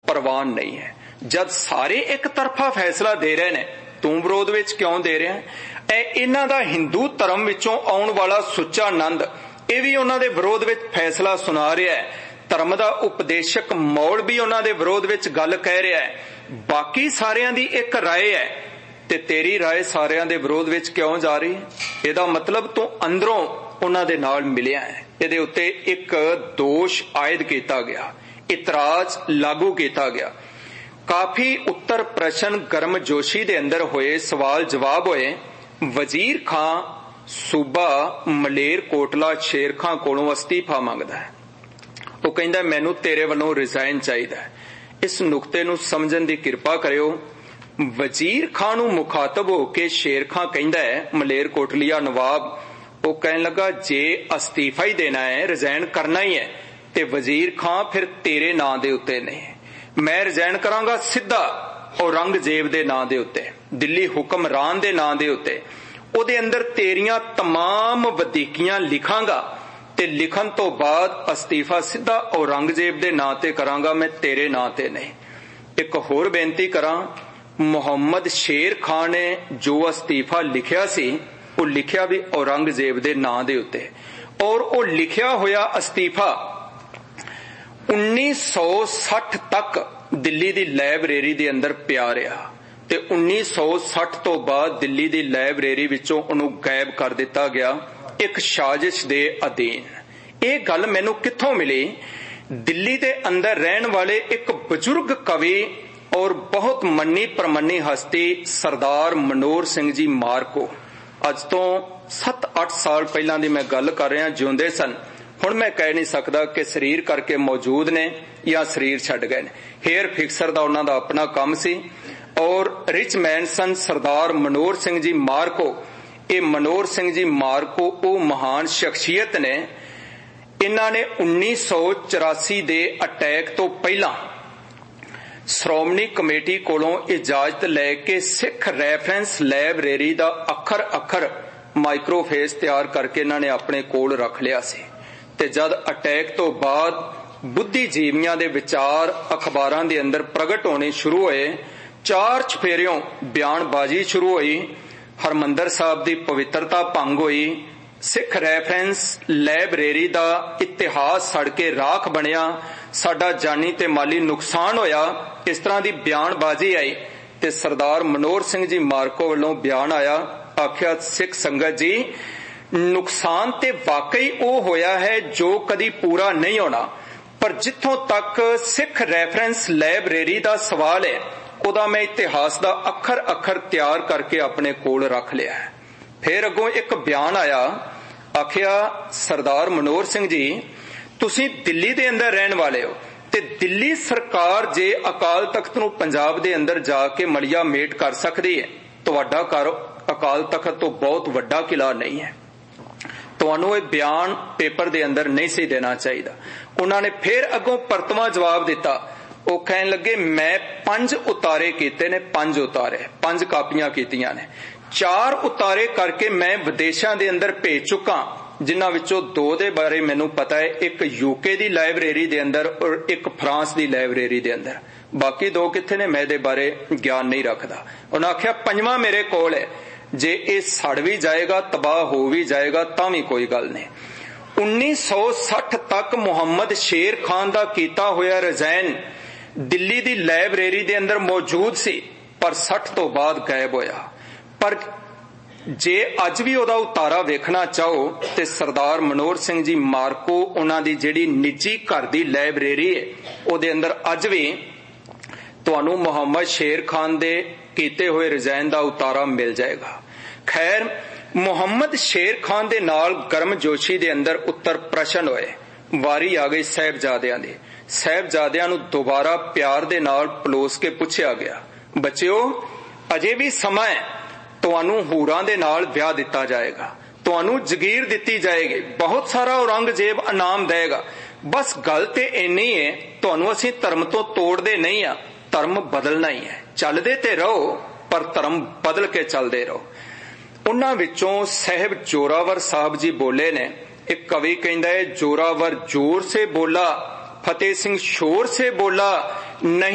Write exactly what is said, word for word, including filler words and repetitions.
ਪ੍ਰਵਾਨ ਨਹੀਂ ਹੈ। ਜਦ ਸਾਰੇ ਇੱਕ ਤਰਫਾ ਫੈਸਲਾ ਦੇ ਰਹੇ ਨੇ, ਤੂੰ ਵਿਰੋਧ ਵਿੱਚ ਕਿਉਂ ਦੇ ਰਿਹਾ? ਇਹ ਇਹਨਾਂ ਦਾ ਹਿੰਦੂ ਧਰਮ ਵਿੱਚੋਂ ਆਉਣ ਵਾਲਾ ਸੁੱਚਾ ਨੰਦ, ਇਹ ਵੀ ਉਹਨਾਂ ਦੇ ਵਿਰੋਧ ਵਿੱਚ ਫੈਸਲਾ ਸੁਣਾ ਰਿਹਾ ਹੈ। ਧਰਮ ਦਾ ਉਪਦੇਸ਼ਕ ਮੌਲ ਵੀ ਉਹਨਾਂ ਦੇ ਵਿਰੋਧ ਵਿੱਚ ਗੱਲ ਕਹਿ ਰਿਹਾ ਹੈ। ਬਾਕੀ ਸਾਰਿਆਂ ਦੀ ਇੱਕ ਰਾਏ ਹੈ ਤੇ ਤੇਰੀ ਰਾਏ ਸਾਰਿਆਂ ਦੇ ਵਿਰੋਧ ਵਿੱਚ ਕਿਉਂ ਜਾ ਰਹੀ ਹੈ? ਇਹਦਾ ਮਤਲਬ ਤੂੰ ਅੰਦਰੋਂ ਉਹਨਾਂ ਦੇ ਨਾਲ ਮਿਲਿਆ ਹੈ। ਇਹਦੇ ਉੱਤੇ ਇੱਕ ਦੋਸ਼ ਆਇਦ ਕੀਤਾ ਗਿਆ, ਇਤਰਾਜ਼ ਲਾਗੂ ਕੀਤਾ ਗਿਆ। ਕਾਫੀ ਉੱਤਰ ਪ੍ਰਸ਼ਨ ਗਰਮਜੋਸ਼ੀ ਦੇ ਅੰਦਰ ਹੋਏ, ਸਵਾਲ ਜਵਾਬ ਹੋਏ। ਵਜ਼ੀਰ ਖਾਂ ਸੂਬਾ ਮਲੇਰ ਕੋਟਲਾ ਸ਼ੇਰ ਖਾਂ ਕੋਲੋਂ ਅਸਤੀਫਾ ਮੰਗਦਾ ਹੈ। ਉਹ ਕਹਿੰਦਾ ਮੈਨੂੰ ਤੇਰੇ ਵੱਲੋਂ ਰਿਜ਼ਾਈਨ ਚਾਹੀਦਾ ਹੈ। ਇਸ ਨੁਕਤੇ ਨੂੰ ਸਮਝਣ ਦੀ ਕਿਰਪਾ ਕਰਿਓ। ਵਜ਼ੀਰ ਖਾਂ ਨੂੰ ਮੁਖਾਤਬ ਹੋ ਕੇ ਸ਼ੇਰ ਖਾਂ ਕਹਿੰਦਾ ਹੈ, ਮਲੇਰ ਕੋਟਲੀਆ ਨਵਾਬ, ਉਹ ਕਹਿਣ ਲੱਗਾ ਜੇ ਅਸਤੀਫਾ ਹੀ ਦੇਣਾ ਹੈ, ਰਿਜ਼ਾਈਨ ਕਰਨਾ ਹੀ ਹੈ, ਤੇ ਵਜ਼ੀਰ ਖਾਂ ਫਿਰ ਤੇਰੇ ਨਾਂ ਦੇ ਉੱਤੇ ਨਹੀਂ, ਮੈਂ ਰਿਜ਼ਾਈਨ ਕਰਾਂਗਾ ਸਿੱਧਾ ਔਰੰਗਜ਼ੇਬ ਦੇ ਨਾਂ ਦੇ ਉੱਤੇ, ਦਿੱਲੀ ਹੁਕਮਰਾਨ ਦੇ ਨਾਂ ਦੇ ਉੱਤੇ। ਉਹਦੇ ਅੰਦਰ ਤੇਰੀਆਂ ਤਮਾਮ ਵਧੀਕੀਆਂ ਲਿਖਾਂਗਾ ਤੇ ਲਿਖਣ ਤੋਂ ਬਾਅਦ ਅਸਤੀਫਾ ਸਿੱਧਾ ਔਰੰਗਜ਼ੇਬ ਦੇ ਨਾਂ ਤੇ ਕਰਾਂਗਾ, ਮੈਂ ਤੇਰੇ ਨਾਂ ਤੇ ਨਹੀਂ। ਇੱਕ ਹੋਰ ਬੇਨਤੀ ਕਰਾਂ, ਮੁਹੰਮਦ ਸ਼ੇਰ ਖਾਂ ਨੇ ਜੋ ਅਸਤੀਫਾ ਲਿਖਿਆ ਸੀ, ਉਹ ਲਿਖਿਆ ਵੀ ਔਰੰਗਜ਼ੇਬ ਦੇ ਨਾਂ ਦੇ ਉੱਤੇ, ਔਰ ਉਹ ਲਿਖਿਆ ਹੋਇਆ ਅਸਤੀਫਾ ਉੱਨੀ ਸੌ ਸੱਠ ਤੱਕ ਦਿੱਲੀ ਦੀ ਲਾਇਬ੍ਰੇਰੀ ਦੇ ਅੰਦਰ ਪਿਆ ਰਿਹਾ ਤੇ ਉੱਨੀ ਸੌ ਸੱਠ ਤੋਂ ਬਾਅਦ ਦਿੱਲੀ ਦੀ ਲਾਇਬ੍ਰੇਰੀ ਵਿੱਚੋਂ ਉਹਨੂੰ ਗਾਇਬ ਕਰ ਦਿੱਤਾ ਗਿਆ ਇੱਕ ਸਾਜ਼ਿਸ਼ ਦੇ ਅਧੀਨ। ਇਹ ਗੱਲ ਮੈਨੂੰ ਕਿੱਥੋਂ ਮਿਲੀ? ਦਿੱਲੀ ਦੇ ਅੰਦਰ ਰਹਿਣ ਵਾਲੇ ਇੱਕ ਬਜ਼ੁਰਗ ਕਵੀ ਔਰ ਬਹੁਤ ਮੰਨੀ ਪ੍ਰਮੰਨੀ ਹਸਤੀ ਸਰਦਾਰ ਮਨੋਹਰ ਸਿੰਘ ਜੀ ਮਾਰਕੋ, ਅੱਜ ਤੋਂ ਸੱਤ ਅੱਠ ਸਾਲ ਪਹਿਲਾਂ ਦੀ ਮੈਂ ਗੱਲ ਕਰ ਰਿਹਾ, ਜਿਉਂਦੇ ਸਨ। ਹੁਣ ਮੈਂ ਕਹਿ ਨਹੀਂ ਸਕਦਾ ਕਿ ਸਰੀਰ ਕਰਕੇ ਮੌਜੂਦ ਨੇ ਜਾਂ ਸਰੀਰ ਛੱਡ ਗਏ ਨੇ। ਹੇਅਰ ਫਿਕਸਰ ਦਾ ਉਹਨਾਂ ਦਾ ਆਪਣਾ ਕੰਮ ਸੀ ਔਰ ਰਿਚ ਮੈਨ ਸਨ ਸਰਦਾਰ ਮਨੋਹਰ ਸਿੰਘ ਜੀ ਮਾਰਕੋ। ਇਹ ਮਨੋਹਰ ਸਿੰਘ ਜੀ ਮਾਰਕੋ ਉਹ ਮਹਾਨ ਸ਼ਖਸੀਅਤ ਨੇ, ਇਹਨਾਂ ਨੇ ਉੱਨੀ ਸੌ ਚੁਰਾਸੀ ਦੇ ਅਟੈਕ ਤੋਂ ਪਹਿਲਾਂ ਸ਼੍ਰੋਮਣੀ ਕਮੇਟੀ ਕੋਲੋਂ ਇਜਾਜ਼ਤ ਲੈ ਕੇ ਸਿੱਖ ਰੈਫਰੈਂਸ ਲਾਇਬ੍ਰੇਰੀ ਦਾ ਅੱਖਰ ਅੱਖਰ ਮਾਈਕਰੋਫੇਸ ਤਿਆਰ ਕਰਕੇ ਇਹਨਾਂ ਨੇ ਆਪਣੇ ਕੋਲ ਰੱਖ ਲਿਆ ਸੀ। ਤੇ ਜਦ ਅਟੈਕ ਤੋਂ ਬਾਅਦ ਬੁੱਧੀਜੀਵੀਆਂ ਦੇ ਵਿਚਾਰ ਅਖਬਾਰਾਂ ਦੇ ਅੰਦਰ ਪ੍ਰਗਟ ਹੋਣੇ ਸ਼ੁਰੂ ਹੋਏ, ਚਾਰ ਚਫੇਰਿਓਂ ਬਿਆਨਬਾਜ਼ੀ ਸ਼ੁਰੂ ਹੋਈ, ਹਰਮੰਦਰ ਸਾਹਿਬ ਦੀ ਪਵਿੱਤਰਤਾ ਭੰਗ ਹੋਈ, ਸਿੱਖ ਰੈਫਰੈਂਸ ਲਾਇਬ੍ਰੇਰੀ ਦਾ ਇਤਿਹਾਸ ਸੜ ਕੇ ਰਾਖ ਬਣਿਆ, ਸਾਡਾ ਜਾਨੀ ਤੇ ਮਾਲੀ ਨੁਕਸਾਨ ਹੋਇਆ, ਇਸ ਤਰ੍ਹਾਂ ਦੀ ਬਿਆਨਬਾਜ਼ੀ ਆਈ ਤੇ ਸਰਦਾਰ ਮਨੋਹਰ ਸਿੰਘ ਜੀ ਮਾਰਕੋ ਵੱਲੋਂ ਬਿਆਨ ਆਇਆ, ਆਖਿਆ ਸਿੱਖ ਸੰਗਤ ਜੀ, ਨੁਕਸਾਨ ਤੇ ਵਾਕਈ ਉਹ ਹੋਇਆ ਹੈ ਜੋ ਕਦੀ ਪੂਰਾ ਨਹੀਂ ਹੋਣਾ, ਪਰ ਜਿੱਥੋਂ ਤੱਕ ਸਿੱਖ ਰੈਫਰੈਂਸ ਲਾਇਬ੍ਰੇਰੀ ਦਾ ਸਵਾਲ ਹੈ, ਉਹਦਾ ਮੈਂ ਇਤਿਹਾਸ ਦਾ ਅੱਖਰ ਅੱਖਰ ਤਿਆਰ ਕਰਕੇ ਆਪਣੇ ਕੋਲ ਰੱਖ ਲਿਆ ਹੈ। ਫਿਰ ਅੱਗੋਂ ਇੱਕ ਬਿਆਨ ਆਇਆ, ਆਖਿਆ ਸਰਦਾਰ ਮਨੋਹਰ ਸਿੰਘ ਜੀ, ਤੁਸੀਂ ਦਿੱਲੀ ਦੇ ਅੰਦਰ ਰਹਿਣ ਵਾਲੇ ਹੋ ਤੇ ਦਿੱਲੀ ਸਰਕਾਰ ਜੇ ਅਕਾਲ ਤਖਤ ਨੂੰ ਪੰਜਾਬ ਦੇ ਅੰਦਰ ਜਾ ਕੇ ਮਲੀਆ ਮੇਟ ਕਰ ਸਕਦੀ ਹੈ, ਤੁਹਾਡਾ ਘਰ ਅਕਾਲ ਤਖਤ ਤੋਂ ਬਹੁਤ ਵੱਡਾ ਕਿਲਾ ਨਹੀਂ ਹੈ, ਤੁਹਾਨੂੰ ਇਹ ਬਿਆਨ ਪੇਪਰ ਦੇ ਅੰਦਰ ਨਹੀਂ ਸੀ ਦੇਣਾ ਚਾਹੀਦਾ। ਉਹਨਾਂ ਨੇ ਫਿਰ ਅੱਗੋਂ ਪਰਤਵਾਂ ਜਵਾਬ ਦਿੱਤਾ। ਉਹ ਕਹਿਣ ਲੱਗੇ ਮੈਂ ਪੰਜ ਉਤਾਰੇ ਕੀਤੇ ਨੇ, ਪੰਜ ਉਤਾਰੇ, ਪੰਜ ਕਾਪੀਆਂ ਕੀਤੀਆਂ ਨੇ, ਚਾਰ ਉਤਾਰੇ ਕਰਕੇ ਮੈਂ ਵਿਦੇਸ਼ਾਂ ਦੇ ਅੰਦਰ ਭੇਜ ਚੁੱਕਾ, ਜਿਨ੍ਹਾਂ ਵਿੱਚੋਂ ਦੋ ਦੇ ਬਾਰੇ ਮੈਨੂੰ ਪਤਾ ਹੈ, ਇੱਕ ਯੂਕੇ ਦੀ ਲਾਇਬ੍ਰੇਰੀ ਦੇ ਅੰਦਰ ਔਰ ਇੱਕ ਫਰਾਂਸ ਦੀ ਲਾਇਬ੍ਰੇਰੀ ਦੇ ਅੰਦਰ। ਬਾਕੀ ਦੋ ਕਿੱਥੇ ਨੇ, ਮੈਂ ਇਹਦੇ ਬਾਰੇ ਗਿਆਨ ਨਹੀਂ ਰੱਖਦਾ। ਉਹਨਾਂ ਆਖਿਆ ਪੰਜਵਾਂ ਮੇਰੇ ਕੋਲ ਹੈ, ਜੇ ਇਹ ਸੜ ਵੀ ਜਾਏਗਾ, ਤਬਾਹ ਹੋ ਵੀ ਜਾਏਗਾ, ਤਾਂ ਵੀ ਕੋਈ ਗੱਲ ਨਹੀਂ। ਉੱਨੀ ਸੌ ਸੱਠ ਤੱਕ ਮੁਹੰਮਦ ਸ਼ੇਰ ਖਾਨ ਦਾ ਕੀਤਾ ਹੋਇਆ ਰਿਜ਼ਾਈਨ ਦਿੱਲੀ ਦੀ ਲਾਇਬ੍ਰੇਰੀ ਦੇ ਅੰਦਰ ਮੌਜੂਦ ਸੀ, ਪਰ ਸੱਠ ਤੋਂ ਬਾਅਦ ਗਾਇਬ ਹੋਇਆ। ਪਰ ਜੇ ਅੱਜ ਵੀ ਉਹਦਾ ਉਤਾਰਾ ਵੇਖਣਾ ਚਾਹੋ ਤੇ ਸਰਦਾਰ ਮਨੋਹਰ ਸਿੰਘ ਜੀ ਮਾਰਕੋ ਉਹਨਾਂ ਦੀ ਜਿਹੜੀ ਨਿੱਜੀ ਘਰ ਦੀ ਲਾਇਬ੍ਰੇਰੀ ਹੈ, ਉਹਦੇ ਅੰਦਰ ਅੱਜ ਵੀ ਤੁਹਾਨੂੰ ਮੁਹੰਮਦ ਸ਼ੇਰ ਖਾਨ ਦੇ ਕੀਤੇ ਹੋਏ ਰਿਜ਼ਾਈਨ ਦਾ ਉਤਾਰਾ ਮਿਲ ਜਾਏਗਾ। ਖੈਰ, ਮੁਹੰਮਦ ਸ਼ੇਰ ਖਾਨ ਦੇ ਨਾਲ ਗਰਮਜੋਸ਼ੀ ਦੇ ਅੰਦਰ ਉੱਤਰ ਪ੍ਰਸ਼ਨ ਹੋਏ, ਵਾਰੀ ਆ ਗਈ ਸਾਹਿਬਜ਼ਾਦਿਆਂ ਦੀ। ਸਾਹਿਬਜ਼ਾਦਿਆਂ ਨੂੰ ਦੁਬਾਰਾ ਪਿਆਰ ਦੇ ਨਾਲ ਪਲੋਸ ਕੇ ਪੁੱਛਿਆ ਗਿਆ, ਬੱਚਿਓ ਅਜੇ ਵੀ ਸਮਾਂ ਹੈ, ਤੁਹਾਨੂੰ ਹੂਰਾਂ ਦੇ ਨਾਲ ਵਿਆਹ ਦਿੱਤਾ ਜਾਏਗਾ, ਤੁਹਾਨੂੰ ਜਗੀਰ ਦਿੱਤੀ ਜਾਏਗੀ, ਬਹੁਤ ਸਾਰਾ ਔਰੰਗਜ਼ੇਬ ਇਨਾਮ ਦੇਗਾ, ਬਸ ਗੱਲ ਤੇ ਇੰਨੀ ਹੈ, ਤੁਹਾਨੂੰ ਅਸੀਂ ਧਰਮ ਤੋਂ ਤੋੜਦੇ ਨਹੀਂ ਆ, ਧਰਮ ਬਦਲਣਾ ਹੀ ਹੈ, ਚੱਲਦੇ ਤੇ ਰਹੋ ਪਰ ਧਰਮ ਬਦਲ ਕੇ ਚੱਲਦੇ ਰਹੋ। ਉਹਨਾਂ ਵਿੱਚੋਂ ਸਾਹਿਬ ਜੋਰਾਵਰ ਸਾਹਿਬ ਜੀ ਬੋਲੇ ਨੇ। ਇੱਕ ਕਵੀ ਕਹਿੰਦਾ ਹੈ, ਜੋਰਾਵਰ ਜ਼ੋਰ ਸੇ ਬੋਲਾ, ਫਤਿਹ ਸਿੰਘ ਸ਼ੋਰ ਸੇ ਬੋਲਾ, ਨਹੀਂ